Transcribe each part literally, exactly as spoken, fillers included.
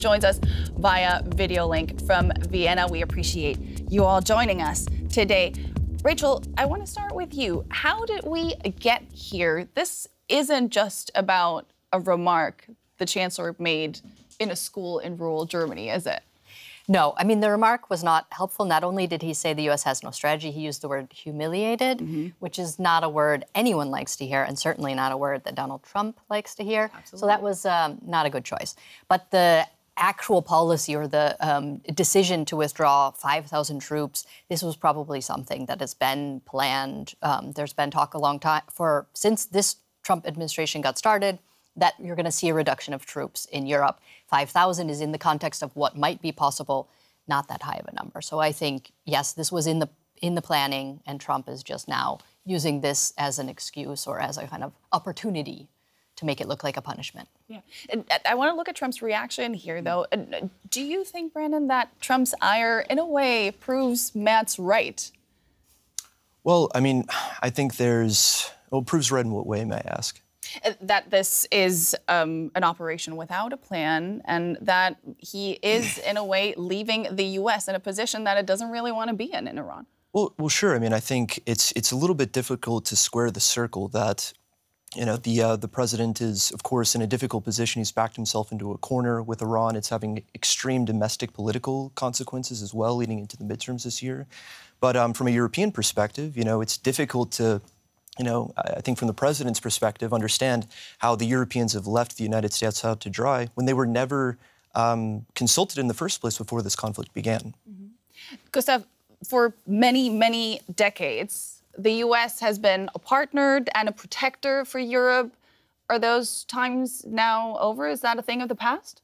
joins us via video link from Vienna. We appreciate you all joining us today. Rachel, I want to start with you. How did we get here? This isn't just about a remark the chancellor made in a school in rural Germany, is it? No, I mean, the remark was not helpful. Not only did he say the U S has no strategy, he used the word humiliated, mm-hmm. which is not a word anyone likes to hear, and certainly not a word that Donald Trump likes to hear. Absolutely. So that was um, not a good choice. But the actual policy or the um, decision to withdraw five thousand troops, this was probably something that has been planned. Um, there's been talk a long time for since this Trump administration got started that you're going to see a reduction of troops in Europe. five thousand is in the context of what might be possible, not that high of a number. So I think, yes, this was in the in the planning, and Trump is just now using this as an excuse or as a kind of opportunity to make it look like a punishment. Yeah, and I want to look at Trump's reaction here, though. Do you think, Brandon, that Trump's ire, in a way, proves Matt's right? Well, I mean, I think there's... Well, proves right in what way, may I ask? That this is um, an operation without a plan, and that he is, in a way, leaving the U S in a position that it doesn't really want to be in in Iran. Well, well, sure. I mean, I think it's it's a little bit difficult to square the circle that, you know, the uh, the president is, of course, in a difficult position. He's backed himself into a corner with Iran. It's having extreme domestic political consequences as well, leading into the midterms this year. But um, from a European perspective, you know, it's difficult to, you know, I think from the president's perspective, understand how the Europeans have left the United States out to dry when they were never um, consulted in the first place before this conflict began. Mm-hmm. Gustav, for many, many decades, the U S has been a partner and a protector for Europe. Are those times now over? Is that a thing of the past?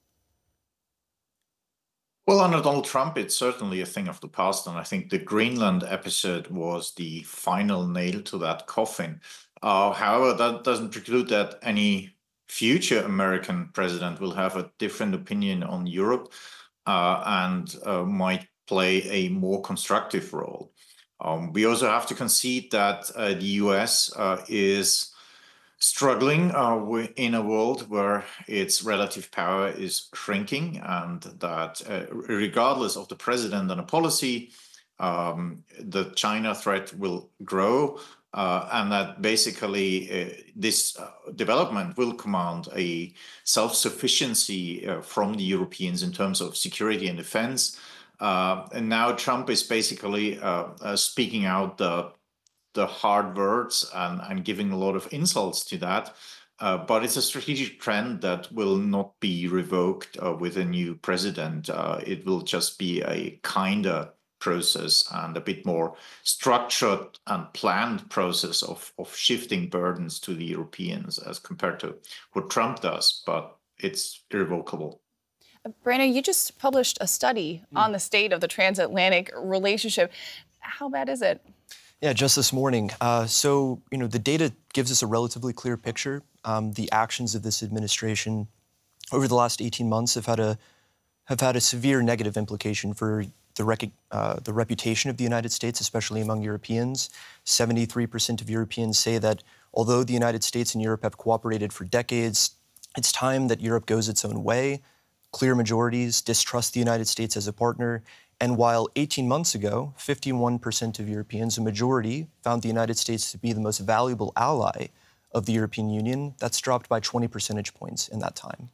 Well, under Donald Trump, it's certainly a thing of the past, and I think the Greenland episode was the final nail to that coffin. Uh, however, that doesn't preclude that any future American president will have a different opinion on Europe uh, and uh, might play a more constructive role. Um, we also have to concede that uh, the U S uh, is struggling uh, in a world where its relative power is shrinking, and that uh, regardless of the president and the policy, um, the China threat will grow, uh, and that basically uh, this uh, development will command a self-sufficiency uh, from the Europeans in terms of security and defense. Uh, and now Trump is basically uh, uh, speaking out the the hard words and, and giving a lot of insults to that. Uh, but it's a strategic trend that will not be revoked uh, with a new president. Uh, it will just be a kinder process and a bit more structured and planned process of, of shifting burdens to the Europeans as compared to what Trump does, but it's irrevocable. Brandon, you just published a study mm. on the state of the transatlantic relationship. How bad is it? Yeah, just this morning. Uh, so, you know, the data gives us a relatively clear picture. Um, the actions of this administration over the last eighteen months have had a have had a severe negative implication for the rec- uh, the reputation of the United States, especially among Europeans. seventy-three percent of Europeans say that although the United States and Europe have cooperated for decades, it's time that Europe goes its own way. Clear majorities distrust the United States as a partner. And while eighteen months ago, fifty-one percent of Europeans, a majority, found the United States to be the most valuable ally of the European Union, that's dropped by twenty percentage points in that time.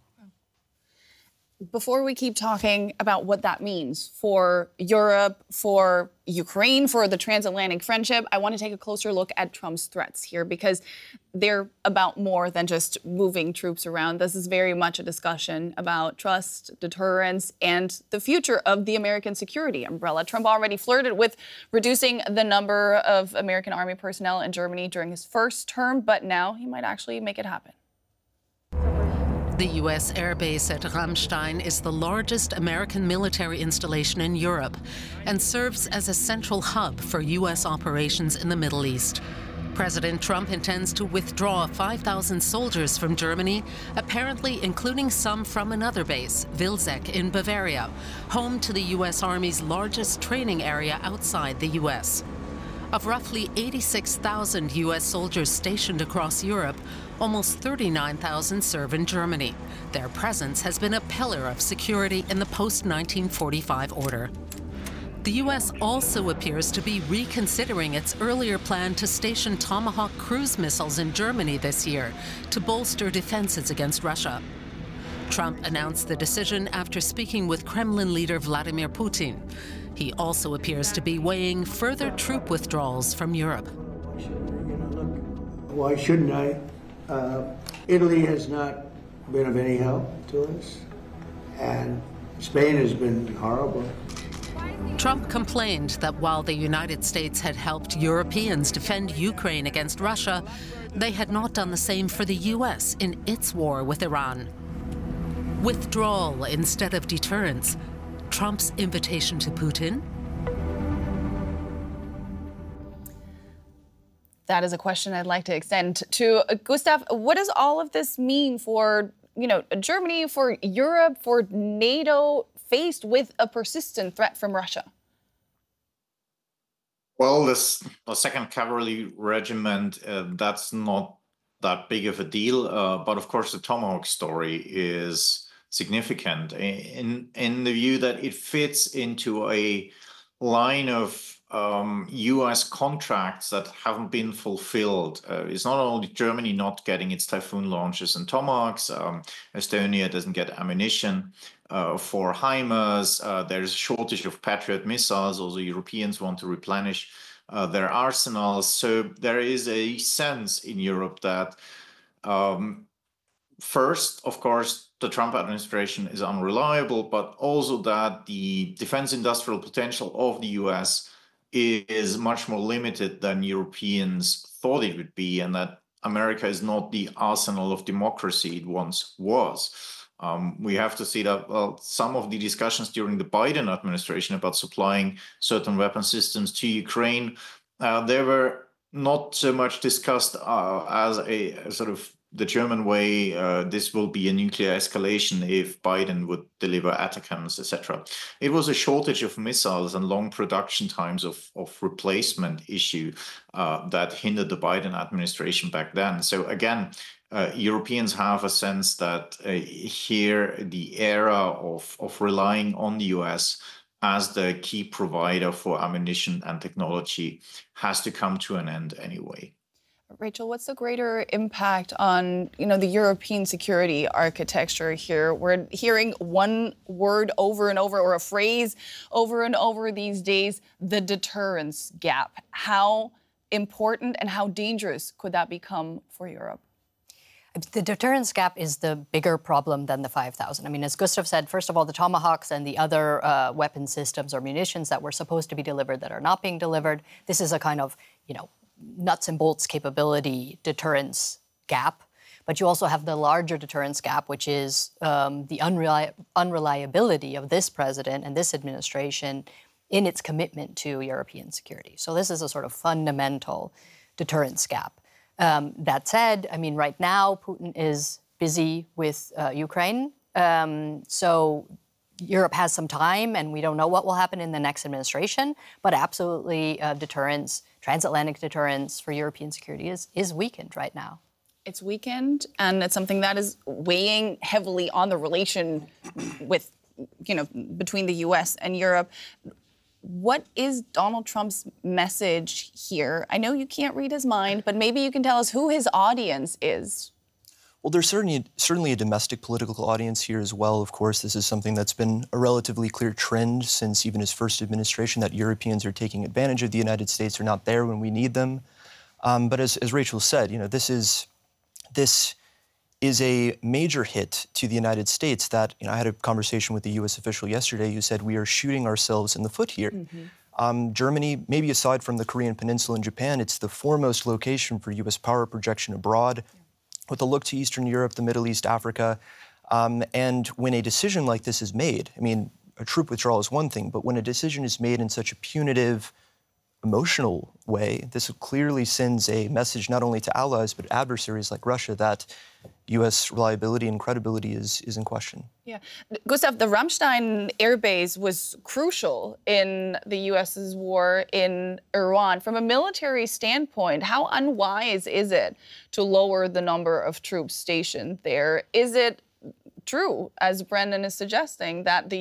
Before we keep talking about what that means for Europe, for Ukraine, for the transatlantic friendship, I want to take a closer look at Trump's threats here, because they're about more than just moving troops around. This is very much a discussion about trust, deterrence, and the future of the American security umbrella. Trump already flirted with reducing the number of American army personnel in Germany during his first term, but now he might actually make it happen. The U S airbase at Ramstein is the largest American military installation in Europe and serves as a central hub for U S operations in the Middle East. President Trump intends to withdraw five thousand soldiers from Germany, apparently including some from another base, Vilseck in Bavaria, home to the U S Army's largest training area outside the U S. Of roughly eighty-six thousand U S soldiers stationed across Europe, almost thirty-nine thousand serve in Germany. Their presence has been a pillar of security in the post nineteen forty-five order. The U S also appears to be reconsidering its earlier plan to station Tomahawk cruise missiles in Germany this year to bolster defenses against Russia. Trump announced the decision after speaking with Kremlin leader Vladimir Putin. He also appears to be weighing further troop withdrawals from Europe. Why shouldn't I? Uh, Italy has not been of any help to us, and Spain has been horrible. Trump complained that while the United States had helped Europeans defend Ukraine against Russia, they had not done the same for the U S in its war with Iran. Withdrawal instead of deterrence. Trump's invitation to Putin? That is a question I'd like to extend to uh, Gustav. What does all of this mean for, you know, Germany, for Europe, for NATO, faced with a persistent threat from Russia? Well, this the Second Cavalry Regiment, uh, that's not that big of a deal. Uh, but of course, the Tomahawk story is significant in in the view that it fits into a line of um, U S contracts that haven't been fulfilled. Uh, it's not only Germany not getting its Typhoon launchers and Tomahawks, um, Estonia doesn't get ammunition uh, for HIMARS, uh, there's a shortage of Patriot missiles, also Europeans want to replenish uh, their arsenals. So there is a sense in Europe that um, first, of course, the Trump administration is unreliable, but also that the defense industrial potential of the U S is much more limited than Europeans thought it would be, and that America is not the arsenal of democracy it once was. Um, we have to see that, well, some of the discussions during the Biden administration about supplying certain weapon systems to Ukraine, uh, they were not so much discussed uh, as a, a sort of the German way, uh, this will be a nuclear escalation if Biden would deliver ATACMS, et cetera. It was a shortage of missiles and long production times of, of replacement issue uh, that hindered the Biden administration back then. So again, uh, Europeans have a sense that uh, here the era of, of relying on the U S as the key provider for ammunition and technology has to come to an end anyway. Rachel, what's the greater impact on, you know, the European security architecture here? We're hearing one word over and over, or a phrase over and over these days, the deterrence gap. How important and how dangerous could that become for Europe? The deterrence gap is the bigger problem than the five thousand. I mean, as Gustav said, first of all, the Tomahawks and the other uh, weapon systems or munitions that were supposed to be delivered that are not being delivered, this is a kind of, you know, nuts and bolts capability deterrence gap. But you also have the larger deterrence gap, which is um, the unreli- unreliability of this president and this administration in its commitment to European security. So this is a sort of fundamental deterrence gap. Um, that said, I mean, right now, Putin is busy with uh, Ukraine. Um, so Europe has some time, and we don't know what will happen in the next administration. But absolutely, uh, deterrence, transatlantic deterrence for European security is, is weakened right now. It's weakened, and it's something that is weighing heavily on the relation with, you know, between the U S and Europe. What is Donald Trump's message here? I know you can't read his mind, but maybe you can tell us who his audience is. Well, there's certainly certainly a domestic political audience here as well. Of course, this is something that's been a relatively clear trend since even his first administration, that Europeans are taking advantage of the United States, are not there when we need them. Um, but as, as Rachel said, you know, this is this is a major hit to the United States that, you know, I had a conversation with a U S official yesterday who said we are shooting ourselves in the foot here. Mm-hmm. Um, Germany, maybe aside from the Korean Peninsula and Japan, it's the foremost location for U S power projection abroad, yeah, with a look to Eastern Europe, the Middle East, Africa. Um, and when a decision like this is made, I mean, a troop withdrawal is one thing, but when a decision is made in such a punitive, emotional way, this clearly sends a message not only to allies but adversaries like Russia that U S reliability and credibility is, is in question. Yeah. Gustav, the Ramstein air base was crucial in the U S's war in Iran. From a military standpoint, how unwise is it to lower the number of troops stationed there? Is it true, as Brendan is suggesting, that the